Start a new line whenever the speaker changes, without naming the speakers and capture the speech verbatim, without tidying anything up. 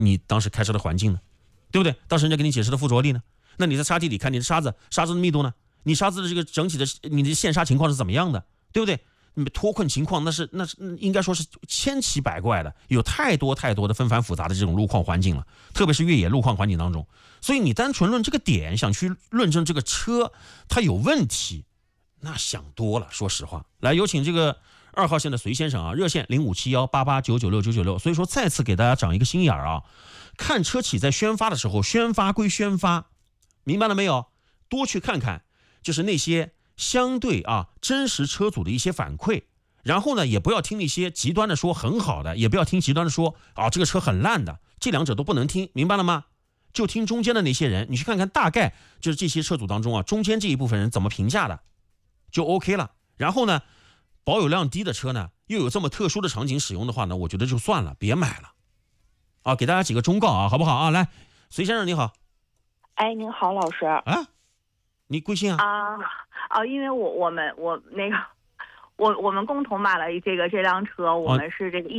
你当时开车的环境呢？对不对？当时人家给你解释的附着力呢？那你在沙地里看你的沙子，沙子的密度呢？你沙子的这个整体的你的陷沙情况是怎么样的？对不对？你脱困情况那是那是应该说是千奇百怪的，有太多太多的纷繁复杂的这种路况环境了，特别是越野路况环境当中。所以你单纯论这个点想去论证这个车它有问题，那想多了。说实话，来有请这个二号线的隋先生啊，热线零五七幺八八九九六九九六。所以说再次给大家长一个心眼啊，看车企在宣发的时候，宣发归宣发，明白了没有？多去看看，就是那些相对啊真实车主的一些反馈，然后呢也不要听那些极端的说很好的，也不要听极端的说啊这个车很烂的，这两者都不能听，明白了吗？就听中间的那些人，你去看看大概就是这些车主当中啊，中间这一部分人怎么评价的，就 OK 了。然后呢，保有量低的车呢，又有这么特殊的场景使用的话呢，我觉得就算了，别买了。啊，给大家几个忠告啊，好不好啊？来，隋先生你好。
哎，您好，老师。
啊，你贵姓啊？
啊啊，因为我我们我那个我我们共同买了这个这辆车，我们是这个一